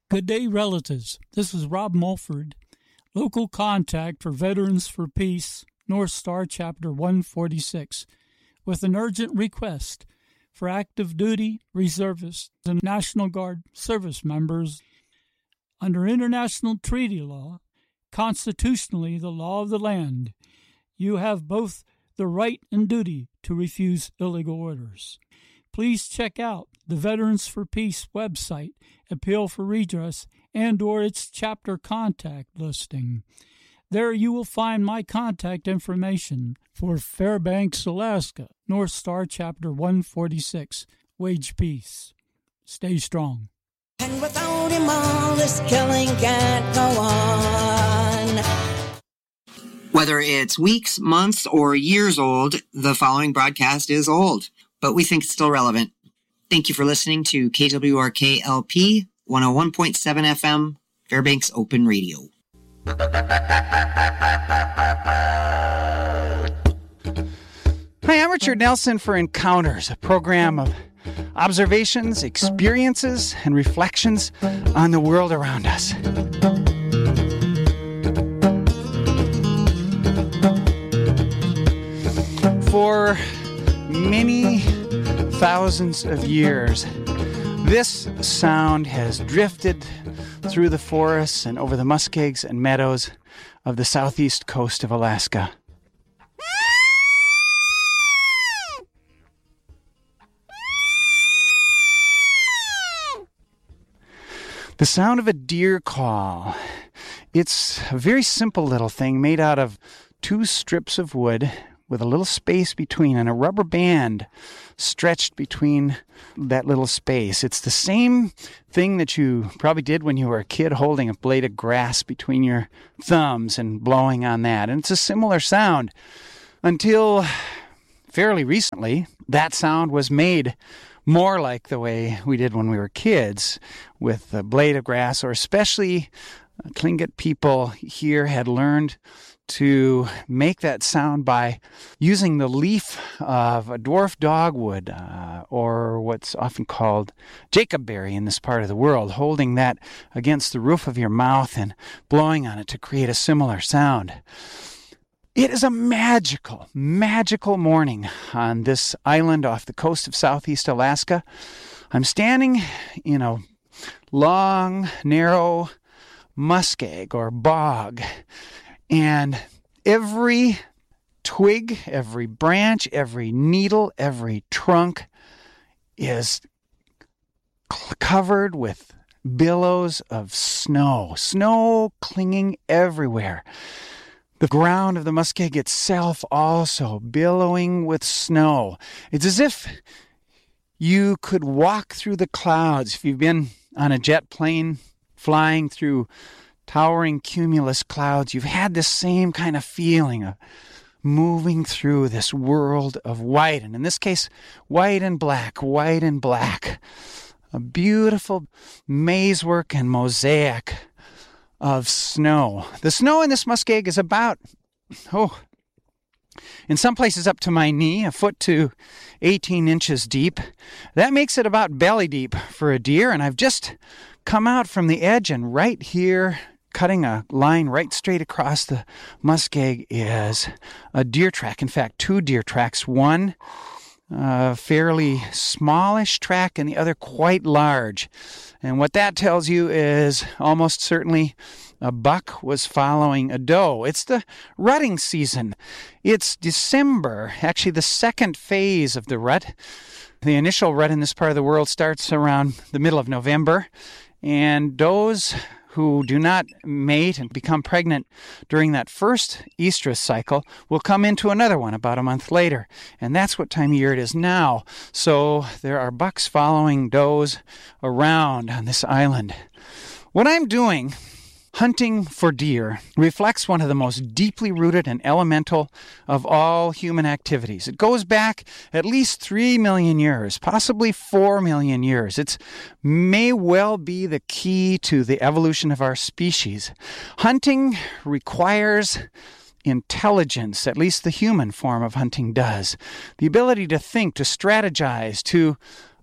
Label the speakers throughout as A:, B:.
A: Good day, relatives. This is Rob Mulford, local contact for Veterans for Peace, North Star Chapter 146, with an urgent request for active duty reservists and National Guard service members. Under international treaty law, constitutionally the law of the land, you have both the right and duty to refuse illegal orders. Please check out the Veterans for Peace website, Appeal for Redress, and or its chapter contact listing. There you will find my contact information for Fairbanks, Alaska, North Star Chapter 146, Wage Peace. Stay strong.
B: And without him all this killing can't go on.
C: Whether it's weeks, months, or years old, the following broadcast is old, but we think it's still relevant. Thank you for listening to KWRK-LP 101.7 FM, Fairbanks Open Radio.
D: Hi, I'm Richard Nelson for Encounters, a program of observations, experiences, and reflections on the world around us. For many thousands of years, this sound has drifted through the forests and over the muskegs and meadows of the southeast coast of Alaska. The sound of a deer call. It's a very simple little thing made out of 2 strips of wood with a little space between and a rubber band stretched between that little space. It's the same thing that you probably did when you were a kid, holding a blade of grass between your thumbs and blowing on that. And it's a similar sound. Until fairly recently, that sound was made more like the way we did when we were kids, with a blade of grass, or especially Tlingit people here had learned to make that sound by using the leaf of a dwarf dogwood, or what's often called Jacobberry in this part of the world, holding that against the roof of your mouth and blowing on it to create a similar sound. It is a magical, magical morning on this island off the coast of southeast Alaska. I'm standing in a long, narrow muskeg or bog, and every twig, every branch, every needle, every trunk is covered with billows of snow clinging everywhere. The ground of the muskeg itself also billowing with snow. It's as if you could walk through the clouds. If you've been on a jet plane flying through towering cumulus clouds, you've had this same kind of feeling of moving through this world of white, and in this case, white and black. A beautiful mazework and mosaic of snow. The snow in this muskeg is about, in some places up to my knee, a foot to 18 inches deep. That makes it about belly deep for a deer, and I've just come out from the edge, and right here, cutting a line right straight across the muskeg, is a deer track. In fact, 2 deer tracks. One fairly smallish track and the other quite large. And what that tells you is almost certainly a buck was following a doe. It's the rutting season. It's December, actually the second phase of the rut. The initial rut in this part of the world starts around the middle of November, and does who do not mate and become pregnant during that first estrus cycle will come into another one about a month later. And that's what time of year it is now. So there are bucks following does around on this island. What I'm doing, hunting for deer, reflects one of the most deeply rooted and elemental of all human activities. It goes back at least 3 million years, possibly 4 million years. It may well be the key to the evolution of our species. Hunting requires intelligence, at least the human form of hunting does. The ability to think, to strategize, to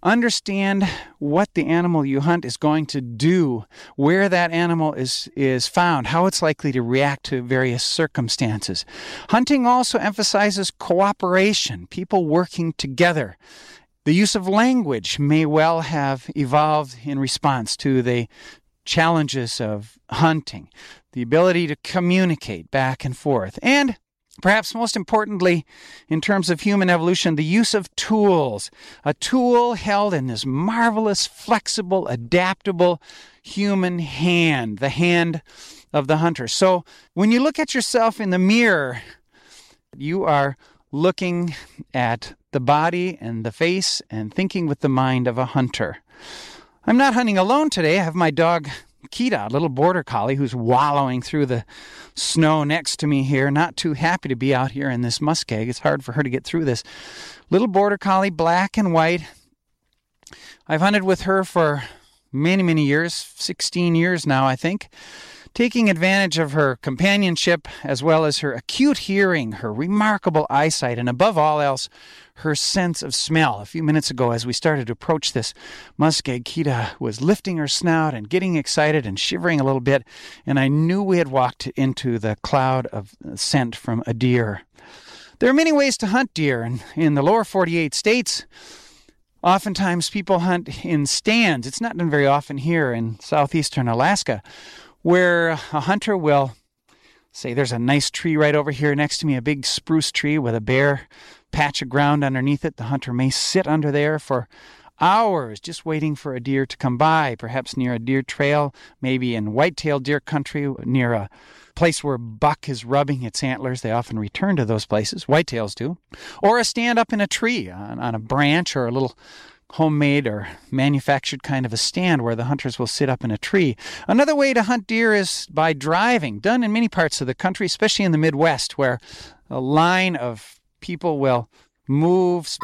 D: understand what the animal you hunt is going to do, where that animal is found, how it's likely to react to various circumstances. Hunting also emphasizes cooperation, people working together. The use of language may well have evolved in response to the challenges of hunting, the ability to communicate back and forth, and perhaps most importantly, in terms of human evolution, the use of tools. A tool held in this marvelous, flexible, adaptable human hand, the hand of the hunter. So when you look at yourself in the mirror, you are looking at the body and the face and thinking with the mind of a hunter. I'm not hunting alone today. I have my dog Kita, a little border collie who's wallowing through the snow next to me here, not too happy to be out here in this muskeg. It's hard for her to get through this. Little border collie, black and white. I've hunted with her for many, many years, 16 years now, I think, taking advantage of her companionship as well as her acute hearing, her remarkable eyesight, and above all else, her sense of smell. A few minutes ago, as we started to approach this muskeg, Kita was lifting her snout and getting excited and shivering a little bit, and I knew we had walked into the cloud of scent from a deer. There are many ways to hunt deer, and in the lower 48 states, oftentimes people hunt in stands. It's not done very often here in southeastern Alaska, where a hunter will say, there's a nice tree right over here next to me, a big spruce tree with a bare patch of ground underneath it. The hunter may sit under there for hours just waiting for a deer to come by, perhaps near a deer trail, maybe in white-tailed deer country, near a place where buck is rubbing its antlers. They often return to those places, whitetails do. Or a stand up in a tree on a branch, or a little homemade or manufactured kind of a stand where the hunters will sit up in a tree. Another way to hunt deer is by driving, done in many parts of the country, especially in the Midwest, where a line of people will move